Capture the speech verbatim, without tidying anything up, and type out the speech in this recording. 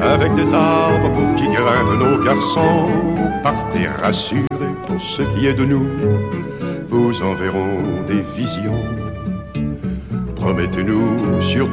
avec des arbres pour qui grimpent nos garçons. Partez rassurés pour ce qui est de nous, vous enverrons des visions. Promettez-nous sur